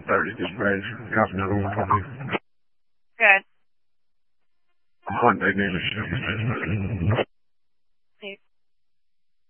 30 this bad. Got another one for me. Good. Monday, name is